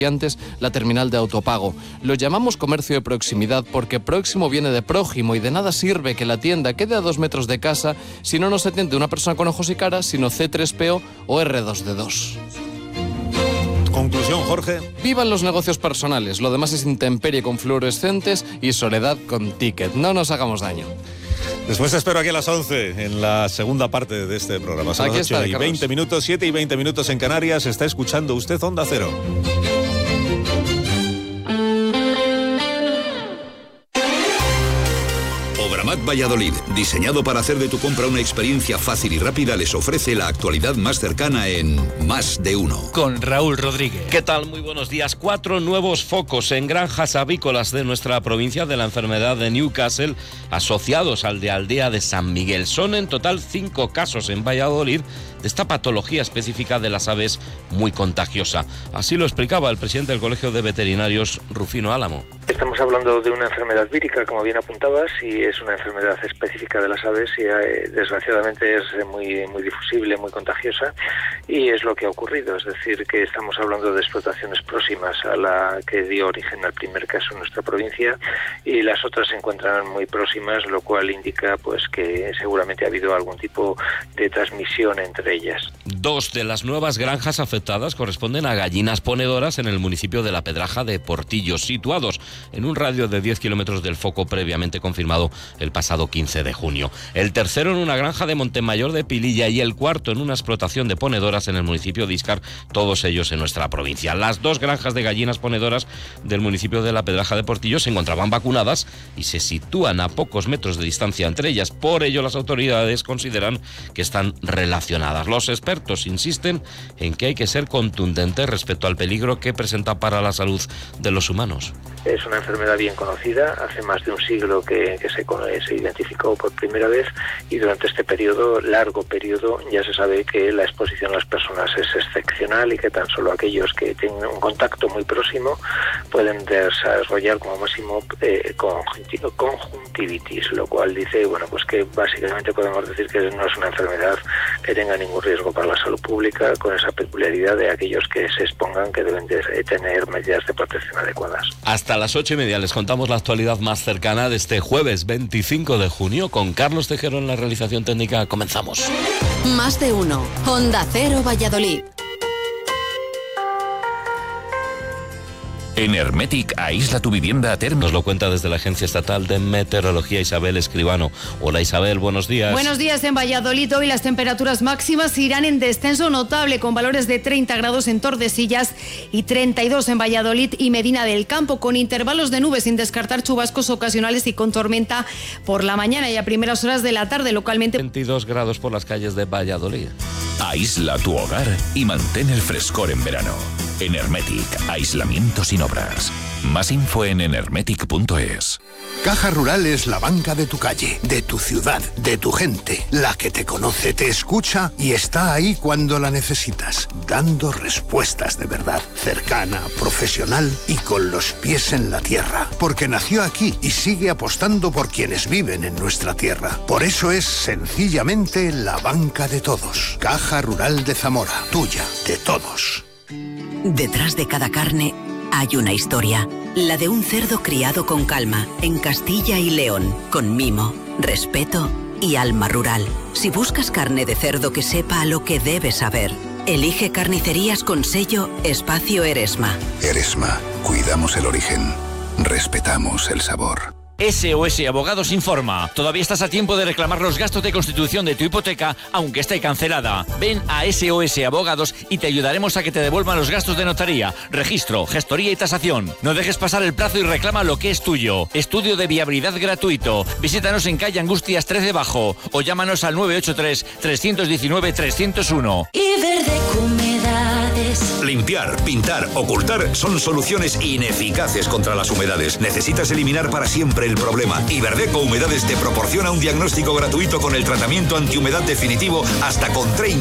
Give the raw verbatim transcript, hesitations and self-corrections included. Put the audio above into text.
antes la terminal de autopago. Lo llamamos comercio de proximidad porque próximo viene de prójimo y de nada sirve que la tienda quede a dos metros de casa si no nos atiende una persona con ojos y cara, sino ce tres pe o o erre dos de dos. Conclusión, Jorge. Vivan los negocios personales, lo demás es intemperie con fluorescentes y soledad con ticket. No nos hagamos daño. Después te espero aquí a las once, en la segunda parte de este programa. Son las ocho y veinte minutos, siete y veinte minutos en Canarias. Está escuchando usted Onda Cero. Obramat Valladolid, diseñado para hacer de tu compra una experiencia fácil y rápida, les ofrece la actualidad más cercana en Más de Uno. Con Raúl Rodríguez. ¿Qué tal? Muy buenos días. Cuatro nuevos focos en granjas avícolas de nuestra provincia de la enfermedad de Newcastle, asociados al de Aldea de San Miguel. Son en total cinco casos en Valladolid de esta patología específica de las aves muy contagiosa. Así lo explicaba el presidente del Colegio de Veterinarios, Rufino Álamo. Estamos hablando de una enfermedad vírica, como bien apuntabas, y es una enfermedad específica de las aves y eh, desgraciadamente es muy, muy difusible, muy contagiosa, y es lo que ha ocurrido. Es decir, que estamos hablando de explotaciones próximas a la que dio origen al primer caso en nuestra provincia, y las otras se encuentran muy próximas, lo cual indica pues que seguramente ha habido algún tipo de transmisión entre ellas. Dos de las nuevas granjas afectadas corresponden a gallinas ponedoras en el municipio de La Pedraja de Portillos, situados en un radio de diez kilómetros del foco previamente confirmado el pasado quince de junio. El tercero en una granja de Montemayor de Pililla y el cuarto en una explotación de ponedoras en el municipio de Íscar, todos ellos en nuestra provincia. Las dos granjas de gallinas ponedoras del municipio de La Pedraja de Portillos se encontraban vacunadas y se sitúan a pocos metros de distancia entre ellas. Por ello, las autoridades consideran que están relacionadas. Los expertos insisten en que hay que ser contundentes respecto al peligro que presenta para la salud de los humanos. Es una enfermedad bien conocida, hace más de un siglo que, que se, se identificó por primera vez, y durante este periodo, largo periodo, ya se sabe que la exposición a las personas es excepcional y que tan solo aquellos que tienen un contacto muy próximo pueden desarrollar como máximo eh, conjuntivitis, lo cual dice, bueno, pues que básicamente podemos decir que no es una enfermedad que tenga ningún riesgo para la salud pública, con esa peculiaridad de aquellos que se expongan que deben de tener medidas de protección adecuadas. Hasta las ocho y media les contamos la actualidad más cercana de este jueves veinticinco de junio con Carlos Tejero en la realización técnica. Comenzamos. Más de Uno, Onda Cero Valladolid. En Hermetic aísla tu vivienda a término. Nos lo cuenta desde la Agencia Estatal de Meteorología Isabel Escribano. Hola Isabel, buenos días. Buenos días en Valladolid. Hoy las temperaturas máximas irán en descenso notable con valores de treinta grados en Tordesillas y treinta y dos en Valladolid y Medina del Campo, con intervalos de nubes sin descartar chubascos ocasionales y con tormenta por la mañana y a primeras horas de la tarde localmente. veintidós grados por las calles de Valladolid. Aísla tu hogar y mantén el frescor en verano. En Hermetic, aislamiento sin obras. Más info en enermetic punto es. Caja Rural es la banca de tu calle, de tu ciudad, de tu gente, la que te conoce, te escucha y está ahí cuando la necesitas, dando respuestas de verdad, cercana, profesional y con los pies en la tierra, porque nació aquí y sigue apostando por quienes viven en nuestra tierra. Por eso es sencillamente la banca de todos. Caja Rural de Zamora, tuya, de todos. Detrás de cada carne hay una historia, la de un cerdo criado con calma, en Castilla y León, con mimo, respeto y alma rural. Si buscas carne de cerdo que sepa a lo que debes saber, elige Carnicerías con sello Espacio Eresma. Eresma, cuidamos el origen, respetamos el sabor. S O S Abogados informa. Todavía estás a tiempo de reclamar los gastos de constitución de tu hipoteca, aunque esté cancelada. Ven a S O S Abogados y te ayudaremos a que te devuelvan los gastos de notaría, registro, gestoría y tasación. No dejes pasar el plazo y reclama lo que es tuyo. Estudio de viabilidad gratuito. Visítanos en calle Angustias trece Bajo o llámanos al nueve ocho tres, tres uno nueve, tres cero uno. Y Verde Humedades. Limpiar, pintar, ocultar son soluciones ineficaces contra las humedades. Necesitas eliminar para siempre el problema. Iberdeco Humedades te proporciona un diagnóstico gratuito con el tratamiento antihumedad definitivo hasta con treinta